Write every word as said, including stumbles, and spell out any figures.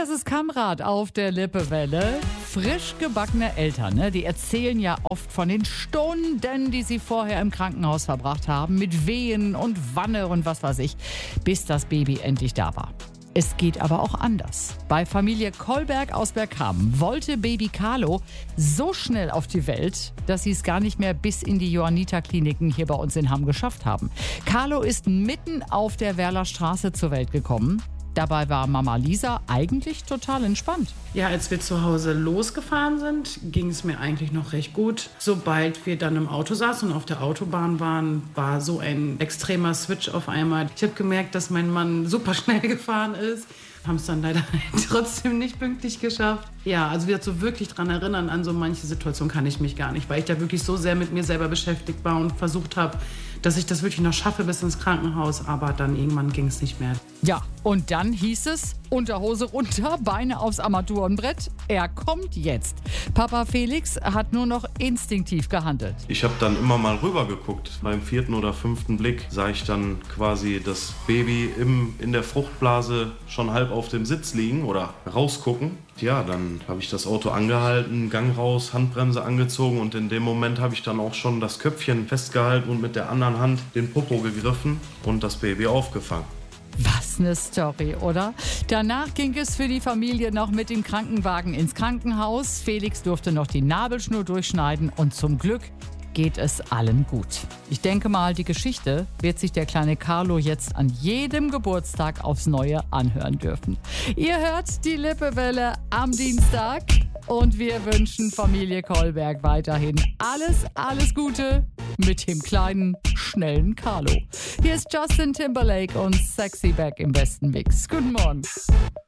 Das ist Kamrat auf der Lippewelle. Frisch gebackene Eltern, ne, die erzählen ja oft von den Stunden, die sie vorher im Krankenhaus verbracht haben, mit Wehen und Wanne und was weiß ich, bis das Baby endlich da war. Es geht aber auch anders. Bei Familie Kolberg aus Bergkamen wollte Baby Carlo so schnell auf die Welt, dass sie es gar nicht mehr bis in die Johanniter-Kliniken hier bei uns in Hamm geschafft haben. Carlo ist mitten auf der Werler Straße zur Welt gekommen. Dabei war Mama Lisa eigentlich total entspannt. Ja, als wir zu Hause losgefahren sind, ging es mir eigentlich noch recht gut. Sobald wir dann im Auto saßen und auf der Autobahn waren, war so ein extremer Switch auf einmal. Ich habe gemerkt, dass mein Mann super schnell gefahren ist. Haben es dann leider trotzdem nicht pünktlich geschafft. Ja, also wieder so wirklich dran erinnern an so manche Situation kann ich mich gar nicht, weil ich da wirklich so sehr mit mir selber beschäftigt war und versucht habe, dass ich das wirklich noch schaffe bis ins Krankenhaus, aber dann irgendwann ging es nicht mehr. Ja, und dann hieß es, Unterhose runter, Beine aufs Armaturenbrett. Er kommt jetzt. Papa Felix hat nur noch instinktiv gehandelt. Ich habe dann immer mal rüber geguckt. Beim vierten oder fünften Blick sah ich dann quasi das Baby im, in der Fruchtblase schon halb auf dem Sitz liegen oder rausgucken. Ja, dann habe ich das Auto angehalten, Gang raus, Handbremse angezogen und in dem Moment habe ich dann auch schon das Köpfchen festgehalten und mit der anderen Hand den Popo gegriffen und das Baby aufgefangen. Was eine Story, oder? Danach ging es für die Familie noch mit dem Krankenwagen ins Krankenhaus. Felix durfte noch die Nabelschnur durchschneiden und zum Glück geht es allen gut. Ich denke mal, die Geschichte wird sich der kleine Carlo jetzt an jedem Geburtstag aufs Neue anhören dürfen. Ihr hört die Lippewelle am Dienstag und wir wünschen Familie Kolberg weiterhin alles, alles Gute mit dem kleinen, schnellen Carlo. Hier ist Justin Timberlake und Sexy Back im besten Mix. Guten Morgen.